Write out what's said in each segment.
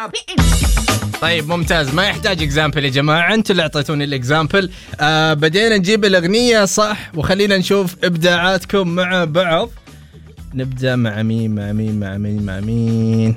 طيب ممتاز، ما يحتاج اكزامبل يا جماعة، انتوا اللي اعطيتوني الاكزامبل. بدينا نجيب الاغنية صح، وخلينا نشوف ابداعاتكم مع بعض. نبدأ مع مين؟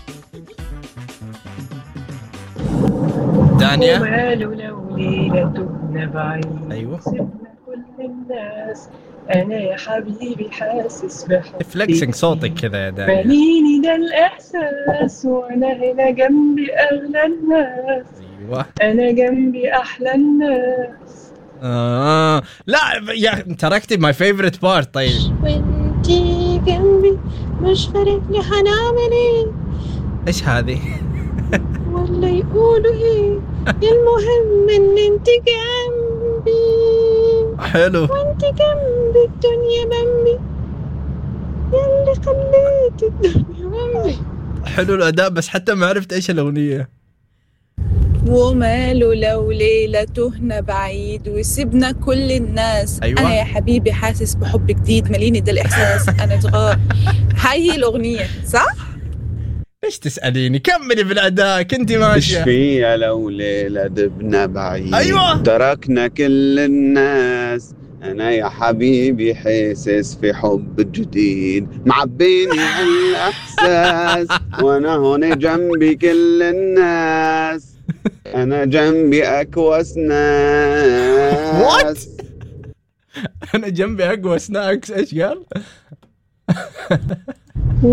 دانيا. وماله لو ليلة تبنى بعيد. أيوة. سيبنا كل الناس، أنا يا حبيبي حاسس بحبي. فليكسنج صوتك كذا يا دانيا. ماليني ده الإحساس، وأنا هنا جنبي أغلى الناس. أيوة. أنا جنبي أحلى الناس. لا يا تركتي my favorite part. طيب وانتي جنبي مش فارق لي هنعمل ايه، ايش هذه؟ ولا يقولوا ايه، المهم ان انتي جنبي. حلو. وانتي جنبي الدنيا بمبي، ياللي خليت الدنيا بمبي. حلو الاداء، بس حتى ما عرفت ايش الاغنيه. وماله لو ليلة تهنا بعيد وسيبنا كل الناس. أيوة. أنا يا حبيبي حاسس بحب جديد، ماليني ده الإحساس. أنا تغار. هاي الأغنية صح؟ ايش تسأليني؟ كملي بالاداء، كنتي ماشية. ايش فيها لو ليلة دبنا بعيد. أيوة. تركنا كل الناس، أنا يا حبيبي حاسس في حب جديد، معبيني الإحساس، وأنا هون جنبي كل الناس، أنا جنبي أكوس ناس. انا جنبي اقوى سناكس. ايش قال؟